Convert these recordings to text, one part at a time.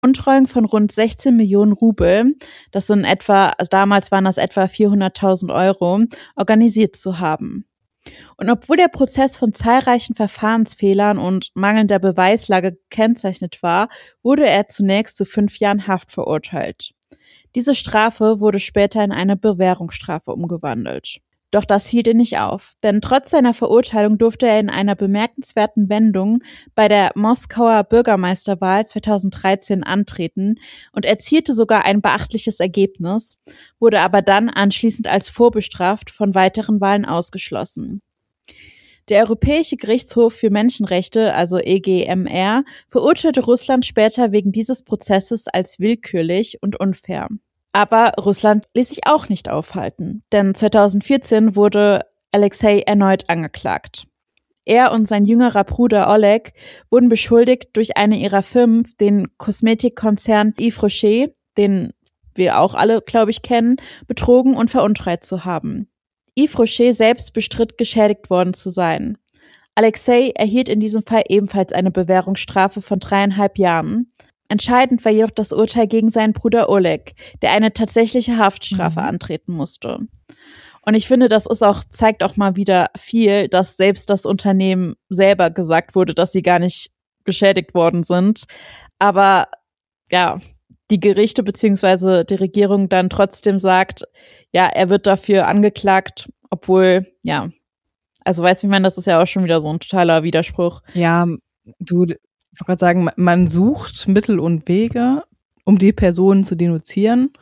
Veruntreuen von rund 16 Millionen Rubel, das sind etwa, also damals waren das etwa 400.000 Euro, organisiert zu haben. Und obwohl der Prozess von zahlreichen Verfahrensfehlern und mangelnder Beweislage gekennzeichnet war, wurde er zunächst zu 5 Jahren Haft verurteilt. Diese Strafe wurde später in eine Bewährungsstrafe umgewandelt. Doch das hielt ihn nicht auf, denn trotz seiner Verurteilung durfte er in einer bemerkenswerten Wendung bei der Moskauer Bürgermeisterwahl 2013 antreten und erzielte sogar ein beachtliches Ergebnis, wurde aber dann anschließend als vorbestraft von weiteren Wahlen ausgeschlossen. Der Europäische Gerichtshof für Menschenrechte, also EGMR, verurteilte Russland später wegen dieses Prozesses als willkürlich und unfair. Aber Russland ließ sich auch nicht aufhalten, denn 2014 wurde Alexei erneut angeklagt. Er und sein jüngerer Bruder Oleg wurden beschuldigt, durch eine ihrer Firmen, den Kosmetikkonzern Yves Rocher, den wir auch alle, glaube ich, kennen, betrogen und veruntreut zu haben. Yves Rocher selbst bestritt, geschädigt worden zu sein. Alexei erhielt in diesem Fall ebenfalls eine Bewährungsstrafe von 3,5 Jahren. Entscheidend war jedoch das Urteil gegen seinen Bruder Oleg, der eine tatsächliche Haftstrafe antreten musste. Und ich finde, zeigt auch mal wieder viel, dass selbst das Unternehmen selber gesagt wurde, dass sie gar nicht geschädigt worden sind. Aber ja, die Gerichte bzw. die Regierung dann trotzdem sagt, ja, er wird dafür angeklagt, obwohl, ja, also weißt du, wie man, das ist ja auch schon wieder so ein totaler Widerspruch. Ja, ich wollte gerade sagen, man sucht Mittel und Wege, um die Personen zu denunzieren,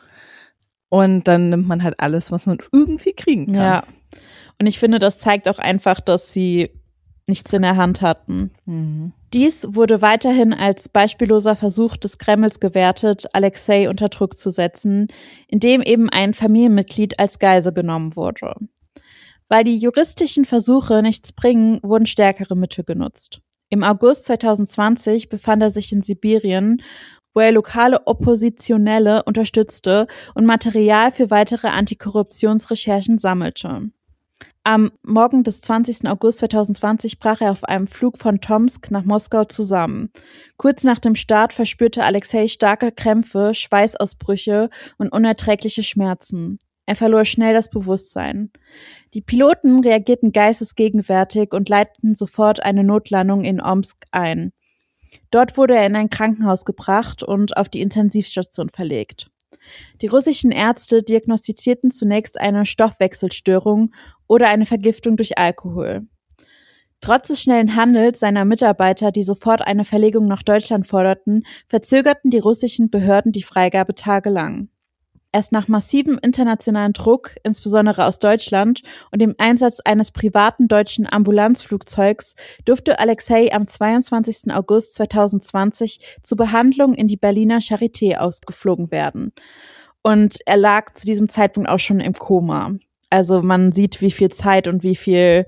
und dann nimmt man halt alles, was man irgendwie kriegen kann. Ja, und ich finde, das zeigt auch einfach, dass sie nichts in der Hand hatten. Mhm. Dies wurde weiterhin als beispielloser Versuch des Kremls gewertet, Alexei unter Druck zu setzen, indem eben ein Familienmitglied als Geisel genommen wurde. Weil die juristischen Versuche nichts bringen, wurden stärkere Mittel genutzt. Im August 2020 befand er sich in Sibirien, wo er lokale Oppositionelle unterstützte und Material für weitere Antikorruptionsrecherchen sammelte. Am Morgen des 20. August 2020 brach er auf einem Flug von Tomsk nach Moskau zusammen. Kurz nach dem Start verspürte Alexei starke Krämpfe, Schweißausbrüche und unerträgliche Schmerzen. Er verlor schnell das Bewusstsein. Die Piloten reagierten geistesgegenwärtig und leiteten sofort eine Notlandung in Omsk ein. Dort wurde er in ein Krankenhaus gebracht und auf die Intensivstation verlegt. Die russischen Ärzte diagnostizierten zunächst eine Stoffwechselstörung oder eine Vergiftung durch Alkohol. Trotz des schnellen Handels seiner Mitarbeiter, die sofort eine Verlegung nach Deutschland forderten, verzögerten die russischen Behörden die Freigabe tagelang. Erst nach massivem internationalen Druck, insbesondere aus Deutschland, und dem Einsatz eines privaten deutschen Ambulanzflugzeugs durfte Alexei am 22. August 2020 zur Behandlung in die Berliner Charité ausgeflogen werden. Und er lag zu diesem Zeitpunkt auch schon im Koma. Also man sieht, wie viel Zeit und wie viel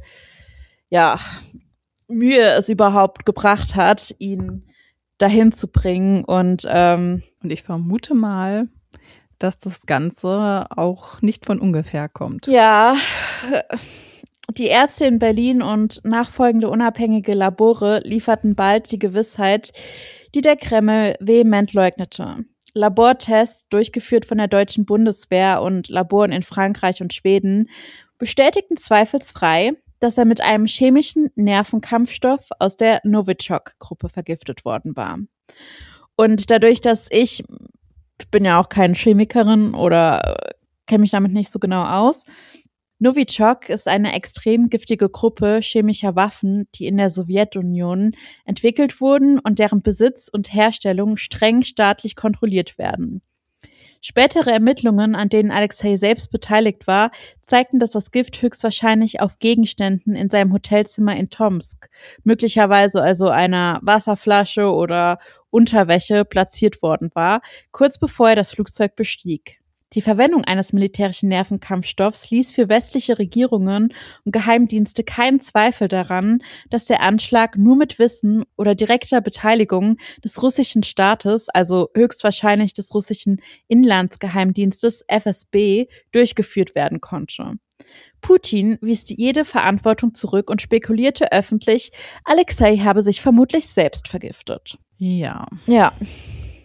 Mühe es überhaupt gebracht hat, ihn dahin zu bringen. Und ich vermute mal, dass das Ganze auch nicht von ungefähr kommt. Ja, die Ärzte in Berlin und nachfolgende unabhängige Labore lieferten bald die Gewissheit, die der Kreml vehement leugnete. Labortests, durchgeführt von der deutschen Bundeswehr und Laboren in Frankreich und Schweden, bestätigten zweifelsfrei, dass er mit einem chemischen Nervenkampfstoff aus der Novichok-Gruppe vergiftet worden war. Und dadurch, dass ich bin ja auch keine Chemikerin oder kenne mich damit nicht so genau aus. Novichok ist eine extrem giftige Gruppe chemischer Waffen, die in der Sowjetunion entwickelt wurden und deren Besitz und Herstellung streng staatlich kontrolliert werden. Spätere Ermittlungen, an denen Alexei selbst beteiligt war, zeigten, dass das Gift höchstwahrscheinlich auf Gegenständen in seinem Hotelzimmer in Tomsk, möglicherweise also einer Wasserflasche oder Unterwäsche, platziert worden war, kurz bevor er das Flugzeug bestieg. Die Verwendung eines militärischen Nervenkampfstoffs ließ für westliche Regierungen und Geheimdienste keinen Zweifel daran, dass der Anschlag nur mit Wissen oder direkter Beteiligung des russischen Staates, also höchstwahrscheinlich des russischen Inlandsgeheimdienstes FSB, durchgeführt werden konnte. Putin wies jede Verantwortung zurück und spekulierte öffentlich, Alexei habe sich vermutlich selbst vergiftet. Ja. Ja.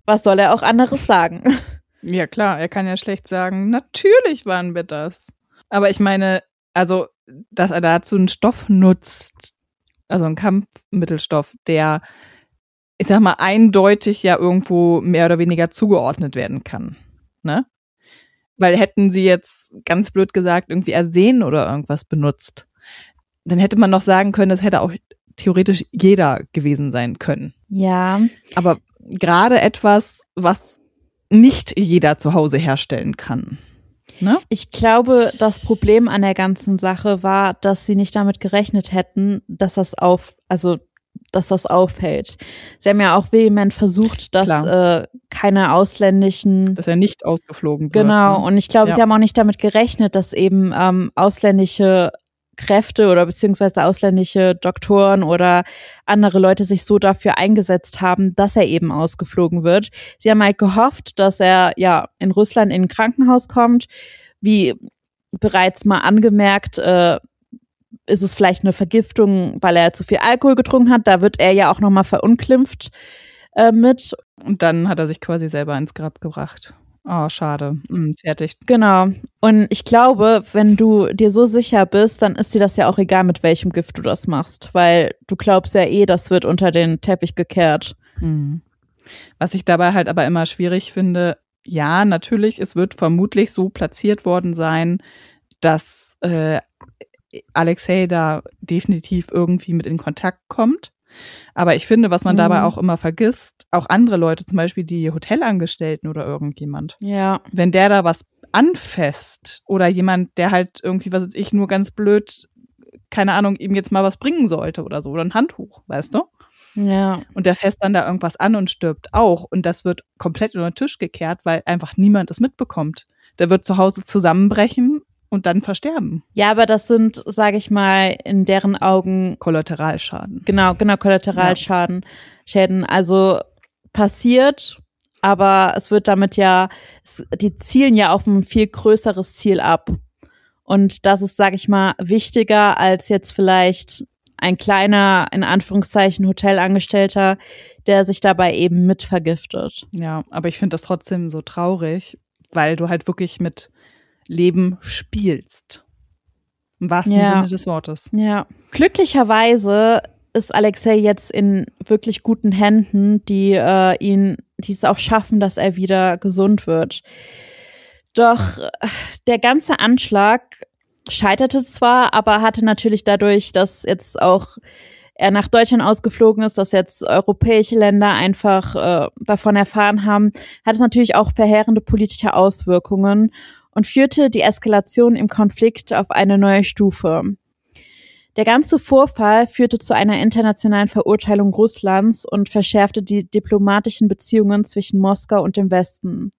was soll er auch anderes sagen? Ja klar, er kann ja schlecht sagen, natürlich waren wir das. Aber ich meine, also, dass er dazu einen Stoff nutzt, also einen Kampfmittelstoff, der, ich sag mal, eindeutig ja irgendwo mehr oder weniger zugeordnet werden kann, ne? Weil hätten sie jetzt, ganz blöd gesagt, irgendwie Arsen oder irgendwas benutzt, dann hätte man noch sagen können, das hätte auch theoretisch jeder gewesen sein können. Ja. Aber gerade etwas, was nicht jeder zu Hause herstellen kann. Ne? Ich glaube, das Problem an der ganzen Sache war, dass sie nicht damit gerechnet hätten, dass das auffällt. Sie haben ja auch vehement versucht, dass keine ausländischen, dass er nicht ausgeflogen wird. Genau, Ne? und ich glaube, sie haben auch nicht damit gerechnet, dass eben ausländische Kräfte oder beziehungsweise ausländische Doktoren oder andere Leute sich so dafür eingesetzt haben, dass er eben ausgeflogen wird. Sie haben halt gehofft, dass er ja in Russland in ein Krankenhaus kommt. Wie bereits mal angemerkt, ist es vielleicht eine Vergiftung, weil er zu viel Alkohol getrunken hat. Da wird er ja auch nochmal verunglimpft mit. Und dann hat er sich quasi selber ins Grab gebracht. Oh, schade. Fertig. Genau. Und ich glaube, wenn du dir so sicher bist, dann ist dir das ja auch egal, mit welchem Gift du das machst. Weil du glaubst ja das wird unter den Teppich gekehrt. Was ich dabei halt aber immer schwierig finde, ja, natürlich, es wird vermutlich so platziert worden sein, dass Alexei da definitiv irgendwie mit in Kontakt kommt. Aber ich finde, was man dabei auch immer vergisst, auch andere Leute, zum Beispiel die Hotelangestellten oder irgendjemand. Ja. Wenn der da was anfasst oder jemand, der halt irgendwie, was weiß ich, nur ganz blöd, keine Ahnung, ihm jetzt mal was bringen sollte oder so, oder ein Handtuch, weißt du? Ja. Und der fasst dann da irgendwas an und stirbt auch. Und das wird komplett unter den Tisch gekehrt, weil einfach niemand es mitbekommt. Der wird zu Hause zusammenbrechen und dann versterben. Ja, aber das sind, sage ich mal, in deren Augen Kollateralschaden. Genau, Kollateralschaden. Schäden. Also passiert, aber es wird damit die zielen ja auf ein viel größeres Ziel ab. Und das ist, sage ich mal, wichtiger als jetzt vielleicht ein kleiner, in Anführungszeichen, Hotelangestellter, der sich dabei eben mit vergiftet. Ja, aber ich finde das trotzdem so traurig, weil du halt wirklich mit Leben spielst. Im wahrsten Sinne des Wortes. Ja. Glücklicherweise ist Alexei jetzt in wirklich guten Händen, die es auch schaffen, dass er wieder gesund wird. Doch der ganze Anschlag scheiterte zwar, aber hatte natürlich dadurch, dass jetzt auch er nach Deutschland ausgeflogen ist, dass jetzt europäische Länder einfach davon erfahren haben, hat es natürlich auch verheerende politische Auswirkungen und führte die Eskalation im Konflikt auf eine neue Stufe. Der ganze Vorfall führte zu einer internationalen Verurteilung Russlands und verschärfte die diplomatischen Beziehungen zwischen Moskau und dem Westen.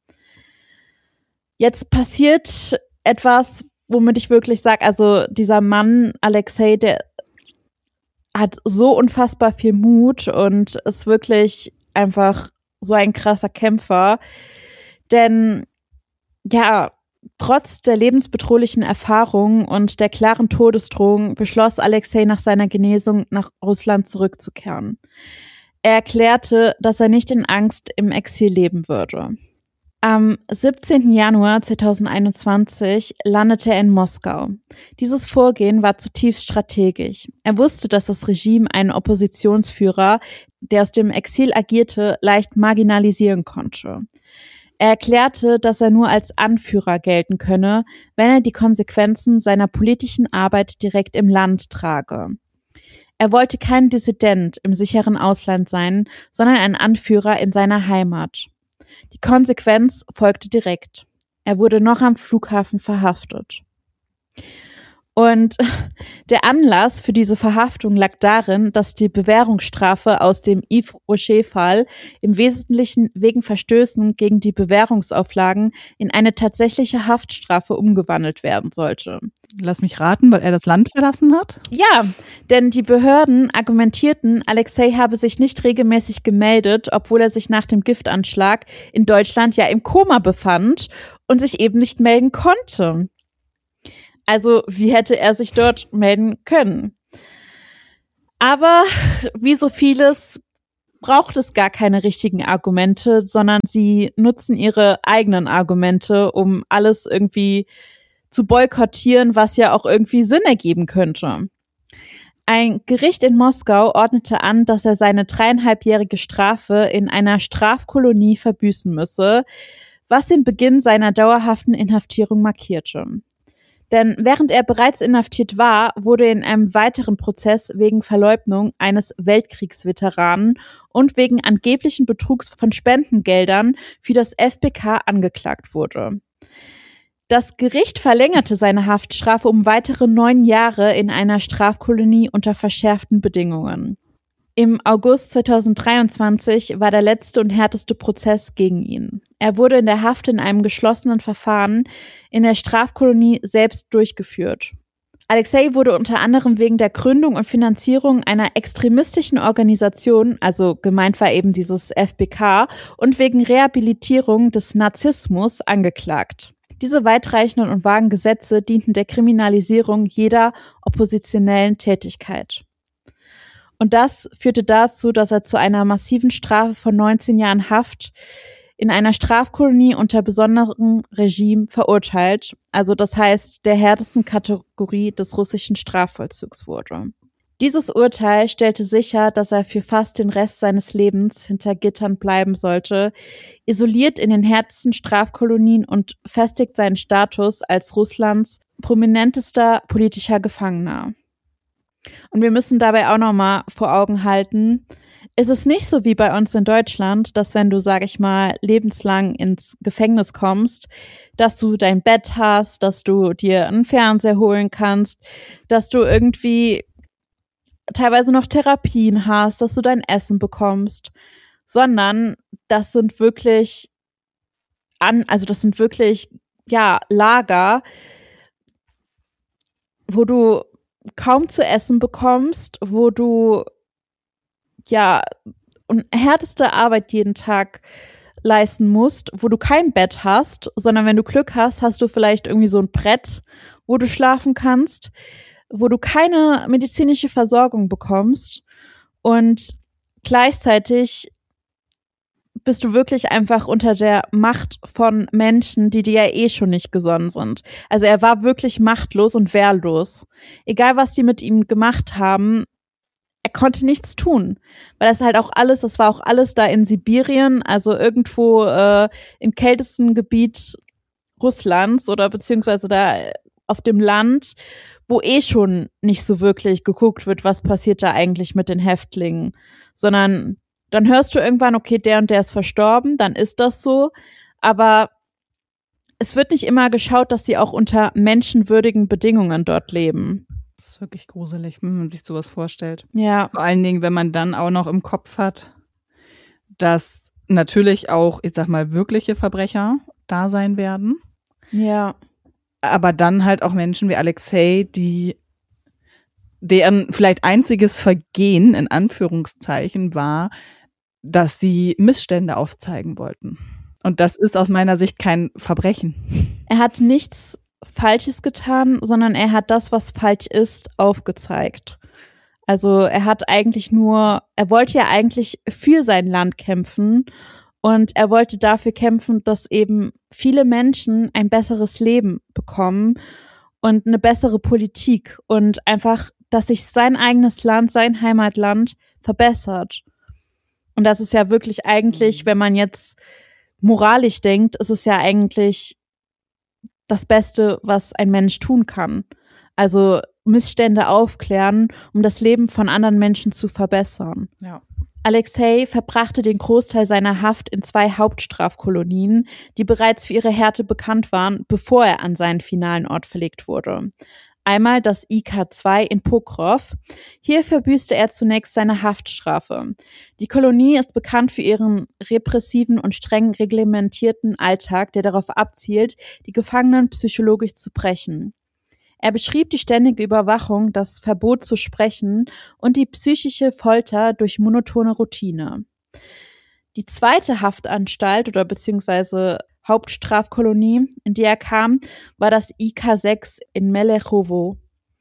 Jetzt passiert etwas, womit ich wirklich sage, also dieser Mann, Alexei, der hat so unfassbar viel Mut und ist wirklich einfach so ein krasser Kämpfer. Denn ja, trotz der lebensbedrohlichen Erfahrung und der klaren Todesdrohung beschloss Alexei nach seiner Genesung nach Russland zurückzukehren. Er erklärte, dass er nicht in Angst im Exil leben würde. Am 17. Januar 2021 landete er in Moskau. Dieses Vorgehen war zutiefst strategisch. Er wusste, dass das Regime einen Oppositionsführer, der aus dem Exil agierte, leicht marginalisieren konnte. Er erklärte, dass er nur als Anführer gelten könne, wenn er die Konsequenzen seiner politischen Arbeit direkt im Land trage. Er wollte kein Dissident im sicheren Ausland sein, sondern ein Anführer in seiner Heimat. Die Konsequenz folgte direkt. Er wurde noch am Flughafen verhaftet. Und der Anlass für diese Verhaftung lag darin, dass die Bewährungsstrafe aus dem Yves Rocher-Fall im Wesentlichen wegen Verstößen gegen die Bewährungsauflagen in eine tatsächliche Haftstrafe umgewandelt werden sollte. Lass mich raten, weil er das Land verlassen hat? Ja, denn die Behörden argumentierten, Alexei habe sich nicht regelmäßig gemeldet, obwohl er sich nach dem Giftanschlag in Deutschland ja im Koma befand und sich eben nicht melden konnte. Also, wie hätte er sich dort melden können? Aber wie so vieles braucht es gar keine richtigen Argumente, sondern sie nutzen ihre eigenen Argumente, um alles irgendwie zu boykottieren, was ja auch irgendwie Sinn ergeben könnte. Ein Gericht in Moskau ordnete an, dass er seine 3,5-jährige Strafe in einer Strafkolonie verbüßen müsse, was den Beginn seiner dauerhaften Inhaftierung markierte. Denn während er bereits inhaftiert war, wurde in einem weiteren Prozess wegen Verleugnung eines Weltkriegsveteranen und wegen angeblichen Betrugs von Spendengeldern für das FPK angeklagt wurde. Das Gericht verlängerte seine Haftstrafe um weitere 9 Jahre in einer Strafkolonie unter verschärften Bedingungen. Im August 2023 war der letzte und härteste Prozess gegen ihn. Er wurde in der Haft in einem geschlossenen Verfahren in der Strafkolonie selbst durchgeführt. Alexei wurde unter anderem wegen der Gründung und Finanzierung einer extremistischen Organisation, also gemeint war eben dieses FPK, und wegen Rehabilitierung des Narzissmus angeklagt. Diese weitreichenden und vagen Gesetze dienten der Kriminalisierung jeder oppositionellen Tätigkeit. Und das führte dazu, dass er zu einer massiven Strafe von 19 Jahren Haft in einer Strafkolonie unter besonderem Regime verurteilt, also das heißt der härtesten Kategorie des russischen Strafvollzugs wurde. Dieses Urteil stellte sicher, dass er für fast den Rest seines Lebens hinter Gittern bleiben sollte, isoliert in den härtesten Strafkolonien und festigt seinen Status als Russlands prominentester politischer Gefangener. Und wir müssen dabei auch nochmal vor Augen halten, es ist nicht so wie bei uns in Deutschland, dass wenn du, sag ich mal, lebenslang ins Gefängnis kommst, dass du dein Bett hast, dass du dir einen Fernseher holen kannst, dass du irgendwie teilweise noch Therapien hast, dass du dein Essen bekommst, sondern das sind wirklich Lager, wo du kaum zu essen bekommst, wo du und härteste Arbeit jeden Tag leisten musst, wo du kein Bett hast, sondern wenn du Glück hast, hast du vielleicht irgendwie so ein Brett, wo du schlafen kannst, wo du keine medizinische Versorgung bekommst und gleichzeitig bist du wirklich einfach unter der Macht von Menschen, die dir ja eh schon nicht gesonnen sind. Also er war wirklich machtlos und wehrlos. Egal, was die mit ihm gemacht haben, er konnte nichts tun, weil das war auch alles da in Sibirien, also irgendwo im kältesten Gebiet Russlands oder beziehungsweise da auf dem Land, wo eh schon nicht so wirklich geguckt wird, was passiert da eigentlich mit den Häftlingen, sondern dann hörst du irgendwann, okay, der und der ist verstorben, dann ist das so, aber es wird nicht immer geschaut, dass sie auch unter menschenwürdigen Bedingungen dort leben. Das ist wirklich gruselig, wenn man sich sowas vorstellt. Ja. Vor allen Dingen, wenn man dann auch noch im Kopf hat, dass natürlich auch, ich sag mal, wirkliche Verbrecher da sein werden. Ja. Aber dann halt auch Menschen wie Alexei, deren vielleicht einziges Vergehen, in Anführungszeichen, war, dass sie Missstände aufzeigen wollten. Und das ist aus meiner Sicht kein Verbrechen. Er hat nichts Falsches getan, sondern er hat das, was falsch ist, aufgezeigt. Also er wollte ja eigentlich für sein Land kämpfen und er wollte dafür kämpfen, dass eben viele Menschen ein besseres Leben bekommen und eine bessere Politik und einfach, dass sich sein eigenes Land, sein Heimatland verbessert. Und das ist ja wirklich eigentlich, wenn man jetzt moralisch denkt, ist es ja eigentlich das Beste, was ein Mensch tun kann. Also Missstände aufklären, um das Leben von anderen Menschen zu verbessern. Ja. Alexei verbrachte den Großteil seiner Haft in 2 Hauptstrafkolonien, die bereits für ihre Härte bekannt waren, bevor er an seinen finalen Ort verlegt wurde. Einmal das IK2 in Pokrov. Hier verbüßte er zunächst seine Haftstrafe. Die Kolonie ist bekannt für ihren repressiven und streng reglementierten Alltag, der darauf abzielt, die Gefangenen psychologisch zu brechen. Er beschrieb die ständige Überwachung, das Verbot zu sprechen und die psychische Folter durch monotone Routine. Die zweite Haftanstalt oder beziehungsweise Hauptstrafkolonie, in die er kam, war das IK6 in Melechowo.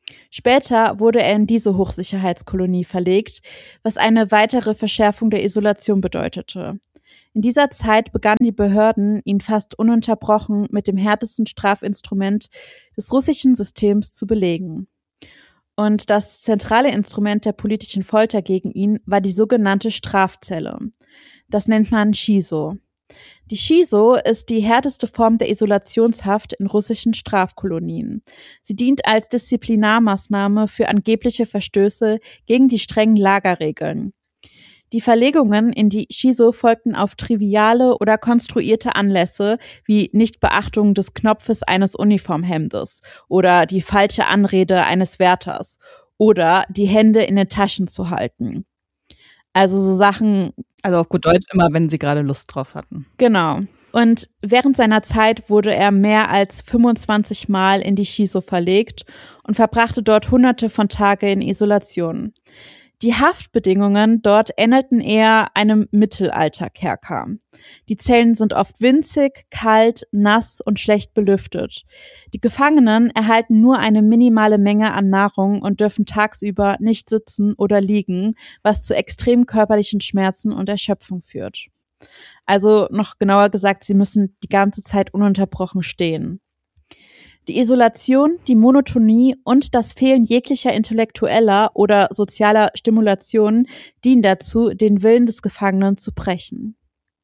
Später wurde er in diese Hochsicherheitskolonie verlegt, was eine weitere Verschärfung der Isolation bedeutete. In dieser Zeit begannen die Behörden, ihn fast ununterbrochen mit dem härtesten Strafinstrument des russischen Systems zu belegen. Und das zentrale Instrument der politischen Folter gegen ihn war die sogenannte Strafzelle. Das nennt man Shiso. Die Shiso ist die härteste Form der Isolationshaft in russischen Strafkolonien. Sie dient als Disziplinarmaßnahme für angebliche Verstöße gegen die strengen Lagerregeln. Die Verlegungen in die Shiso folgten auf triviale oder konstruierte Anlässe wie Nichtbeachtung des Knopfes eines Uniformhemdes oder die falsche Anrede eines Wärters oder die Hände in den Taschen zu halten. Also so Sachen. Also auf gut Deutsch immer, wenn sie gerade Lust drauf hatten. Genau. Und während seiner Zeit wurde er mehr als 25 Mal in die Shiso verlegt und verbrachte dort Hunderte von Tagen in Isolation. Die Haftbedingungen dort ähnelten eher einem Mittelalterkerker. Die Zellen sind oft winzig, kalt, nass und schlecht belüftet. Die Gefangenen erhalten nur eine minimale Menge an Nahrung und dürfen tagsüber nicht sitzen oder liegen, was zu extremen körperlichen Schmerzen und Erschöpfung führt. Also noch genauer gesagt, sie müssen die ganze Zeit ununterbrochen stehen. Die Isolation, die Monotonie und das Fehlen jeglicher intellektueller oder sozialer Stimulation dienen dazu, den Willen des Gefangenen zu brechen.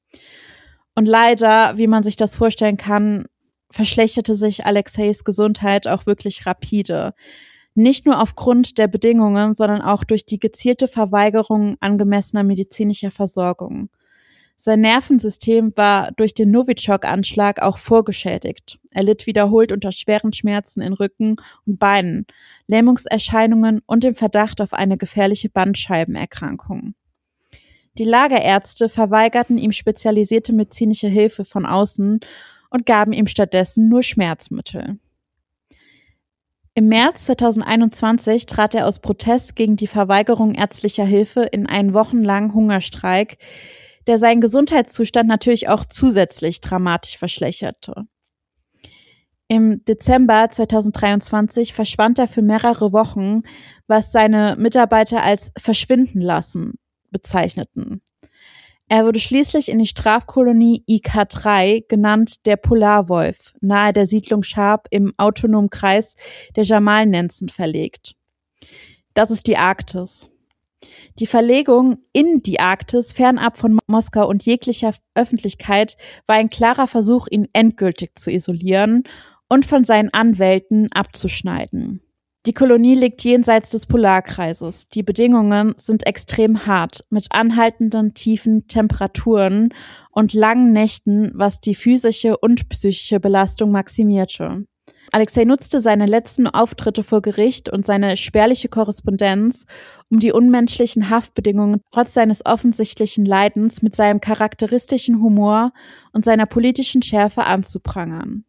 Und leider, wie man sich das vorstellen kann, verschlechterte sich Alexeis Gesundheit auch wirklich rapide. Nicht nur aufgrund der Bedingungen, sondern auch durch die gezielte Verweigerung angemessener medizinischer Versorgung. Sein Nervensystem war durch den Novichok-Anschlag auch vorgeschädigt. Er litt wiederholt unter schweren Schmerzen in Rücken und Beinen, Lähmungserscheinungen und dem Verdacht auf eine gefährliche Bandscheibenerkrankung. Die Lagerärzte verweigerten ihm spezialisierte medizinische Hilfe von außen und gaben ihm stattdessen nur Schmerzmittel. Im März 2021 trat er aus Protest gegen die Verweigerung ärztlicher Hilfe in einen wochenlangen Hungerstreik, der seinen Gesundheitszustand natürlich auch zusätzlich dramatisch verschlechterte. Im Dezember 2023 verschwand er für mehrere Wochen, was seine Mitarbeiter als Verschwinden lassen bezeichneten. Er wurde schließlich in die Strafkolonie IK3, genannt der Polarwolf, nahe der Siedlung Scharp im autonomen Kreis der Jamalnenzen verlegt. Das ist die Arktis. Die Verlegung in die Arktis, fernab von Moskau und jeglicher Öffentlichkeit, war ein klarer Versuch, ihn endgültig zu isolieren und von seinen Anwälten abzuschneiden. Die Kolonie liegt jenseits des Polarkreises. Die Bedingungen sind extrem hart, mit anhaltenden tiefen Temperaturen und langen Nächten, was die physische und psychische Belastung maximierte. Alexei nutzte seine letzten Auftritte vor Gericht und seine spärliche Korrespondenz, um die unmenschlichen Haftbedingungen trotz seines offensichtlichen Leidens mit seinem charakteristischen Humor und seiner politischen Schärfe anzuprangern.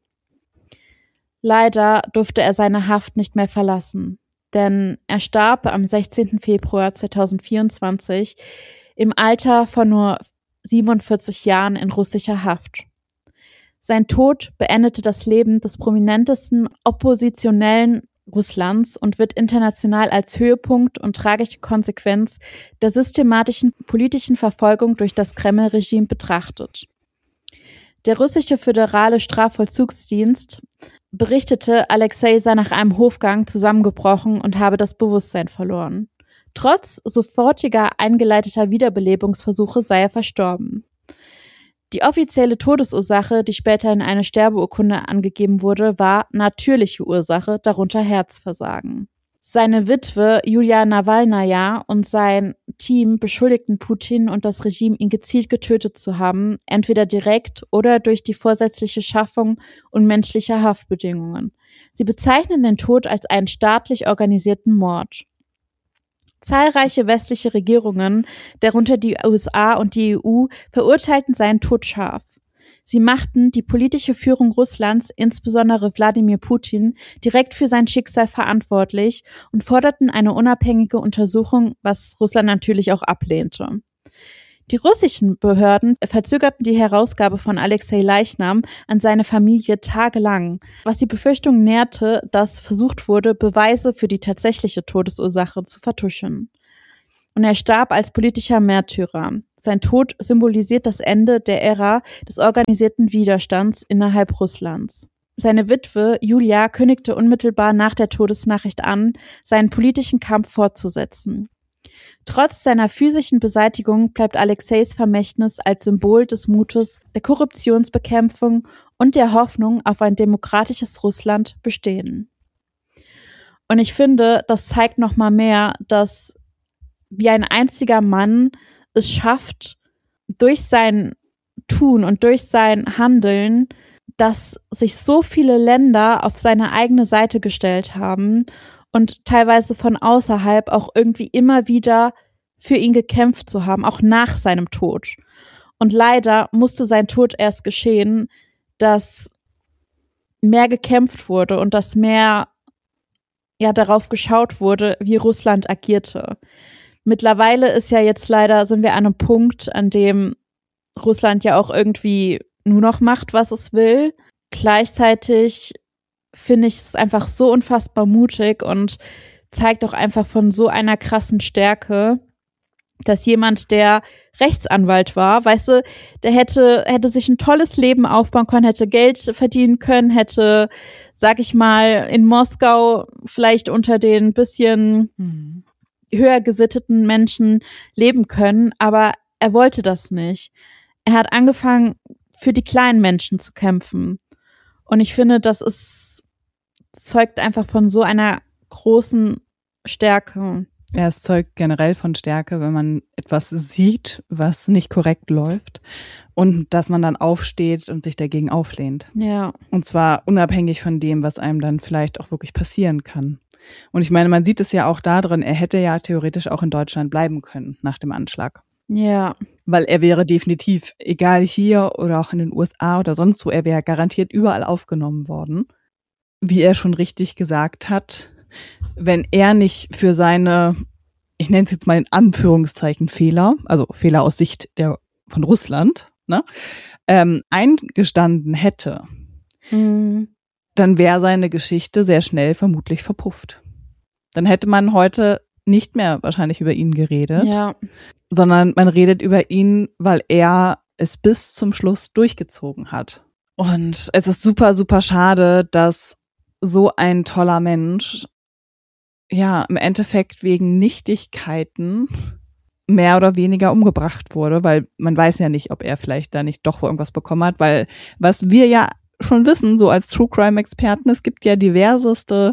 Leider durfte er seine Haft nicht mehr verlassen, denn er starb am 16. Februar 2024 im Alter von nur 47 Jahren in russischer Haft. Sein Tod beendete das Leben des prominentesten Oppositionellen Russlands und wird international als Höhepunkt und tragische Konsequenz der systematischen politischen Verfolgung durch das Kreml-Regime betrachtet. Der russische föderale Strafvollzugsdienst berichtete, Alexei sei nach einem Hofgang zusammengebrochen und habe das Bewusstsein verloren. Trotz sofortiger eingeleiteter Wiederbelebungsversuche sei er verstorben. Die offizielle Todesursache, die später in eine Sterbeurkunde angegeben wurde, war natürliche Ursache, darunter Herzversagen. Seine Witwe Julia Nawalnaja und sein Team beschuldigten Putin und das Regime, ihn gezielt getötet zu haben, entweder direkt oder durch die vorsätzliche Schaffung unmenschlicher Haftbedingungen. Sie bezeichnen den Tod als einen staatlich organisierten Mord. Zahlreiche westliche Regierungen, darunter die USA und die EU, verurteilten seinen Tod scharf. Sie machten die politische Führung Russlands, insbesondere Wladimir Putin, direkt für sein Schicksal verantwortlich und forderten eine unabhängige Untersuchung, was Russland natürlich auch ablehnte. Die russischen Behörden verzögerten die Herausgabe von Alexei Leichnam an seine Familie tagelang, was die Befürchtung nährte, dass versucht wurde, Beweise für die tatsächliche Todesursache zu vertuschen. Und er starb als politischer Märtyrer. Sein Tod symbolisiert das Ende der Ära des organisierten Widerstands innerhalb Russlands. Seine Witwe Julia kündigte unmittelbar nach der Todesnachricht an, seinen politischen Kampf fortzusetzen. Trotz seiner physischen Beseitigung bleibt Alexeis Vermächtnis als Symbol des Mutes, der Korruptionsbekämpfung und der Hoffnung auf ein demokratisches Russland bestehen. Und ich finde, das zeigt noch mal mehr, dass wie ein einziger Mann es schafft, durch sein Tun und durch sein Handeln, dass sich so viele Länder auf seine eigene Seite gestellt haben und teilweise von außerhalb auch irgendwie immer wieder für ihn gekämpft zu haben, auch nach seinem Tod. Und leider musste sein Tod erst geschehen, dass mehr gekämpft wurde und dass mehr darauf geschaut wurde, wie Russland agierte. Mittlerweile ist ja jetzt leider, sind wir an einem Punkt, an dem Russland ja auch irgendwie nur noch macht, was es will. Gleichzeitig finde ich es einfach so unfassbar mutig und zeigt auch einfach von so einer krassen Stärke, dass jemand, der Rechtsanwalt war, weißt du, der hätte sich ein tolles Leben aufbauen können, hätte Geld verdienen können, hätte, sag ich mal, in Moskau vielleicht unter den bisschen höher gesitteten Menschen leben können, aber er wollte das nicht. Er hat angefangen, für die kleinen Menschen zu kämpfen. Und ich finde, zeugt einfach von so einer großen Stärke. Ja, es zeugt generell von Stärke, wenn man etwas sieht, was nicht korrekt läuft und dass man dann aufsteht und sich dagegen auflehnt. Ja. Und zwar unabhängig von dem, was einem dann vielleicht auch wirklich passieren kann. Und ich meine, man sieht es ja auch darin, er hätte ja theoretisch auch in Deutschland bleiben können nach dem Anschlag. Ja. Weil er wäre definitiv, egal hier oder auch in den USA oder sonst wo, er wäre garantiert überall aufgenommen worden. Wie er schon richtig gesagt hat, wenn er nicht für seine, ich nenne es jetzt mal in Anführungszeichen Fehler, also Fehler aus Sicht von Russland, ne, eingestanden hätte, dann wäre seine Geschichte sehr schnell vermutlich verpufft. Dann hätte man heute nicht mehr wahrscheinlich über ihn geredet, sondern man redet über ihn, weil er es bis zum Schluss durchgezogen hat. Und es ist super, super schade, dass so ein toller Mensch im Endeffekt wegen Nichtigkeiten mehr oder weniger umgebracht wurde, weil man weiß ja nicht, ob er vielleicht da nicht doch irgendwas bekommen hat, weil was wir ja schon wissen, so als True Crime Experten, es gibt ja diverseste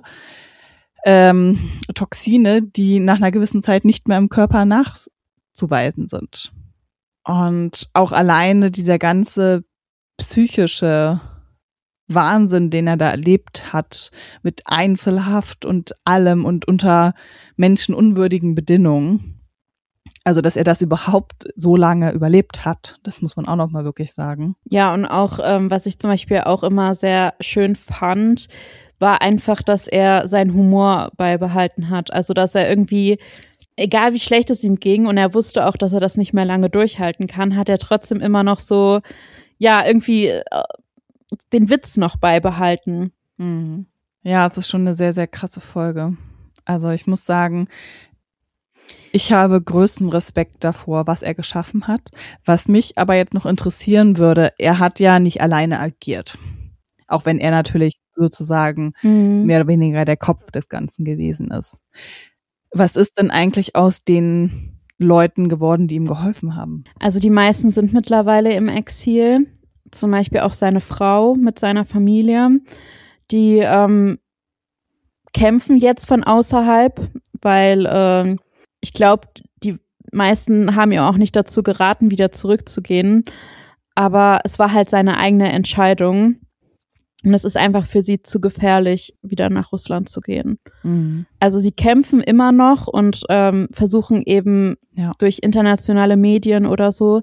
Toxine, die nach einer gewissen Zeit nicht mehr im Körper nachzuweisen sind. Und auch alleine dieser ganze psychische Wahnsinn, den er da erlebt hat, mit Einzelhaft und allem und unter menschenunwürdigen Bedingungen. Also, dass er das überhaupt so lange überlebt hat, das muss man auch noch mal wirklich sagen. Ja, und auch, was ich zum Beispiel auch immer sehr schön fand, war einfach, dass er seinen Humor beibehalten hat. Also, dass er irgendwie, egal wie schlecht es ihm ging, und er wusste auch, dass er das nicht mehr lange durchhalten kann, hat er trotzdem immer noch so, irgendwie den Witz noch beibehalten. Ja, es ist schon eine sehr, sehr krasse Folge. Also ich muss sagen, ich habe größten Respekt davor, was er geschaffen hat. Was mich aber jetzt noch interessieren würde, er hat ja nicht alleine agiert. Auch wenn er natürlich sozusagen mehr oder weniger der Kopf des Ganzen gewesen ist. Was ist denn eigentlich aus den Leuten geworden, die ihm geholfen haben? Also die meisten sind mittlerweile im Exil. Zum Beispiel auch seine Frau mit seiner Familie. Die kämpfen jetzt von außerhalb, weil ich glaube, die meisten haben ihr auch nicht dazu geraten, wieder zurückzugehen. Aber es war halt seine eigene Entscheidung. Und es ist einfach für sie zu gefährlich, wieder nach Russland zu gehen. Also sie kämpfen immer noch und versuchen eben durch internationale Medien oder so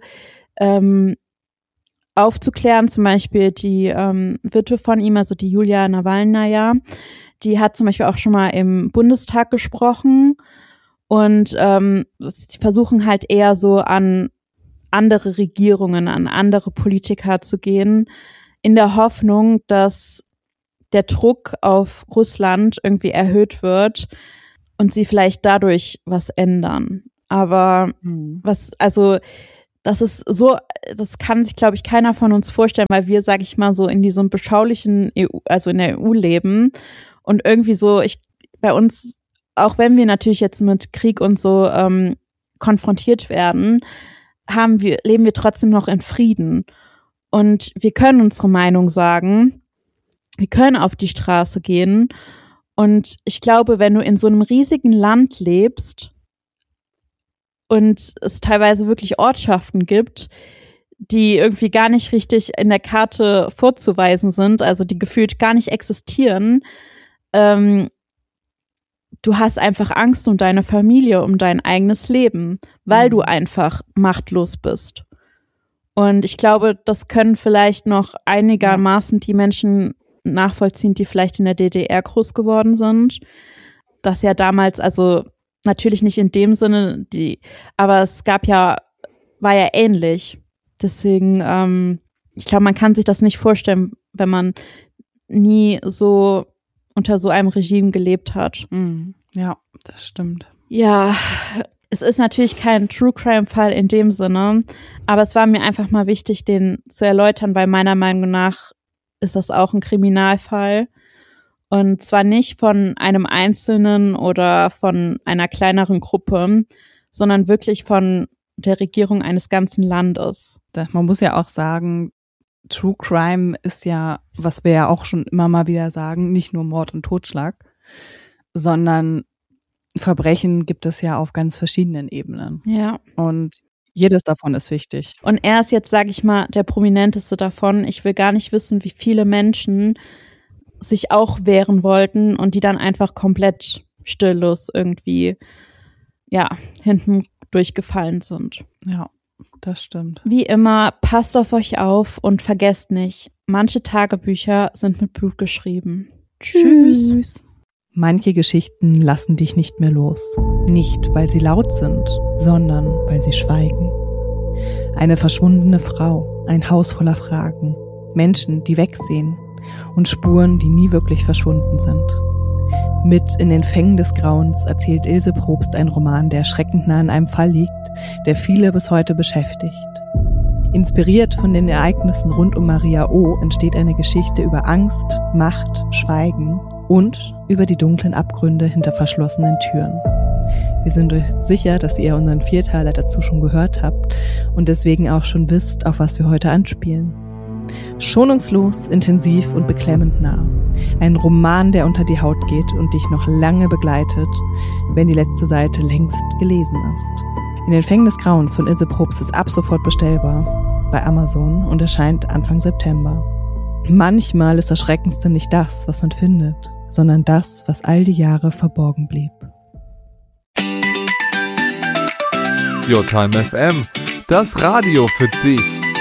aufzuklären. Zum Beispiel die Witwe von ihm, also die Julia Nawalnaja, die hat zum Beispiel auch schon mal im Bundestag gesprochen und sie versuchen halt eher so an andere Regierungen, an andere Politiker zu gehen, in der Hoffnung, dass der Druck auf Russland irgendwie erhöht wird und sie vielleicht dadurch was ändern. Aber das ist so, das kann sich, glaube ich, keiner von uns vorstellen, weil wir, sage ich mal, so in diesem beschaulichen EU, also in der EU leben und irgendwie so, bei uns, auch wenn wir natürlich jetzt mit Krieg und so konfrontiert werden, leben wir trotzdem noch in Frieden. Und wir können unsere Meinung sagen, wir können auf die Straße gehen. Und ich glaube, wenn du in so einem riesigen Land lebst und es teilweise wirklich Ortschaften gibt, die irgendwie gar nicht richtig in der Karte vorzuweisen sind, also die gefühlt gar nicht existieren, du hast einfach Angst um deine Familie, um dein eigenes Leben, weil du einfach machtlos bist. Und ich glaube, das können vielleicht noch einigermaßen die Menschen nachvollziehen, die vielleicht in der DDR groß geworden sind. Das ja damals, also natürlich nicht in dem Sinne, aber es war ja ähnlich. Deswegen, ich glaube, man kann sich das nicht vorstellen, wenn man nie so unter so einem Regime gelebt hat. Ja, das stimmt. Ja, es ist natürlich kein True-Crime-Fall in dem Sinne, aber es war mir einfach mal wichtig, den zu erläutern, weil meiner Meinung nach ist das auch ein Kriminalfall. Und zwar nicht von einem Einzelnen oder von einer kleineren Gruppe, sondern wirklich von der Regierung eines ganzen Landes. Man muss ja auch sagen, True Crime ist ja, was wir ja auch schon immer mal wieder sagen, nicht nur Mord und Totschlag, sondern Verbrechen gibt es ja auf ganz verschiedenen Ebenen. Ja. Und jedes davon ist wichtig. Und er ist jetzt, sage ich mal, der prominenteste davon. Ich will gar nicht wissen, wie viele Menschen sich auch wehren wollten und die dann einfach komplett stilllos irgendwie, hinten durchgefallen sind. Ja, das stimmt. Wie immer, passt auf euch auf und vergesst nicht, manche Tagebücher sind mit Blut geschrieben. Tschüss. Manche Geschichten lassen dich nicht mehr los. Nicht, weil sie laut sind, sondern weil sie schweigen. Eine verschwundene Frau, ein Haus voller Fragen, Menschen, die wegsehen und Spuren, die nie wirklich verschwunden sind. Mit in den Fängen des Grauens erzählt Ilse Probst einen Roman, der erschreckend nah an einem Fall liegt, der viele bis heute beschäftigt. Inspiriert von den Ereignissen rund um Maria O. entsteht eine Geschichte über Angst, Macht, Schweigen und über die dunklen Abgründe hinter verschlossenen Türen. Wir sind euch sicher, dass ihr unseren Vierteiler dazu schon gehört habt und deswegen auch schon wisst, auf was wir heute anspielen. Schonungslos, intensiv und beklemmend nah. Ein Roman, der unter die Haut geht und dich noch lange begleitet, wenn die letzte Seite längst gelesen ist. In den Fängen des Grauens von Ilse Probst ist ab sofort bestellbar bei Amazon und erscheint Anfang September. Manchmal ist das Schreckendste nicht das, was man findet, sondern das, was all die Jahre verborgen blieb. Your Time FM, das Radio für dich.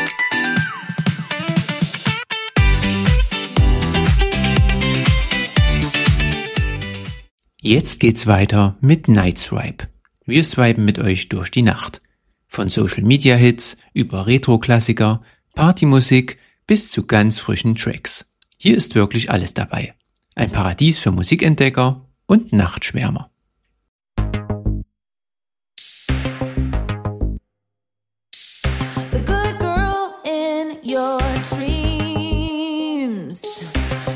Jetzt geht's weiter mit Night Swipe. Wir swipen mit euch durch die Nacht. Von Social Media Hits über Retro-Klassiker, Partymusik bis zu ganz frischen Tracks. Hier ist wirklich alles dabei. Ein Paradies für Musikentdecker und Nachtschwärmer.